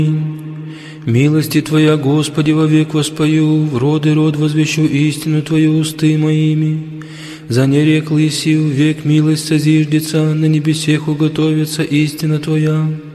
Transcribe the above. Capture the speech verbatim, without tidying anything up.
Милости Твоя, Господи, вовек воспою, в род и род возвещу истину Твою усты моими. За нерек лысью век милость созиждется, на небесех уготовится истина Твоя.